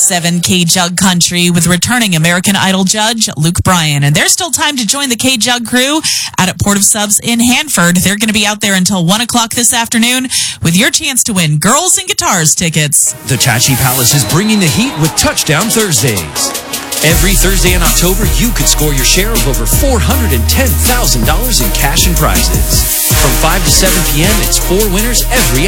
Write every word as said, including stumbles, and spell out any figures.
seven K-Jug Country with returning American Idol judge Luke Bryan. And there's still time to join the K-Jug crew out at Port of Subs in Hanford. They're going to be out there until one o'clock this afternoon with your chance to win Girls and Guitars tickets. The Tachi Palace is bringing the heat with Touchdown Thursdays. Every Thursday in October, you could score your share of over four hundred ten thousand dollars in cash and prizes. From five to seven p.m., it's four winners every